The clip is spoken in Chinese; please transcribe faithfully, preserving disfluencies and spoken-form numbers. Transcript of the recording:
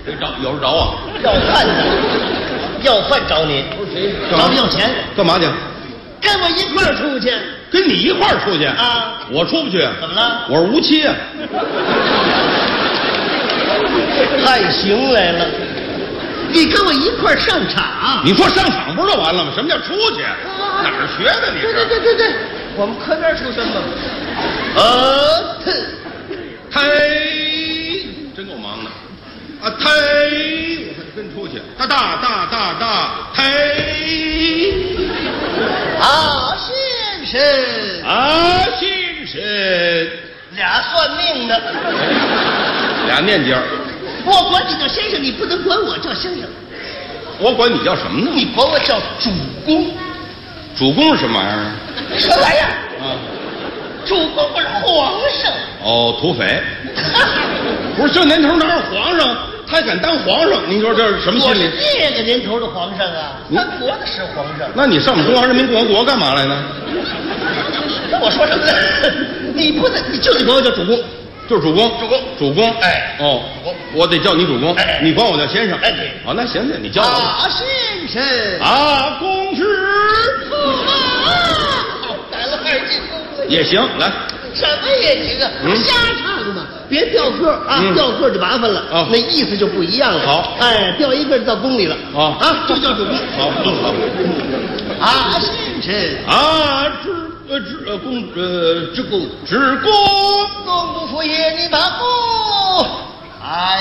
谁找？有人找我？ 要饭的，要饭找你。 不是谁？ 找你要钱？ 干嘛去？ 跟我一块儿出去。 跟你一块儿出去啊？ 我出不去。 怎么了？ 我是无期啊。 判刑来了。你跟我一块儿上场。 你说上场不是就完了吗？什么叫出去？哪儿学的你是？ 对对对对对，我们科边出身嘛。呃， 忒，真够忙的。啊，忒，我还真出去。大大大大大，忒。 啊，先生。 啊，先生。 俩算命的。 俩念经。 我管你叫先生，你不能管我叫先生。 我管你叫什么呢？ 你管我叫主公。 主公是什么玩意儿？ 什么玩意儿？ 啊， 主公不是皇上。 哦，土匪。不是这年头哪有皇上？他还敢当皇上？您说这是什么心理？ 我是这个年头的皇上啊，三国的是皇上。 那你上我们中华人民共和国干嘛来呢？ 我说什么呢？你不能，你就得管我叫主公。 就是主公， 主公， 主公， 哎， 哦，我我得叫你主公， 哎， 你管我叫先生， 哎，对， 啊，那行行，你叫我啊，先生， 啊，公事， 啊，改了二进宫了， 也行，来， 什么也行啊， 嗯瞎唱嘛，别掉个儿啊， 嗯掉个儿就麻烦了， 啊， 那意思就不一样了。 好， 哎，掉一个就到宫里了， 啊啊，就叫主公， 好，好， 啊，先生， 啊，知呃知呃公呃知公知公。 公不服也，你把公，哎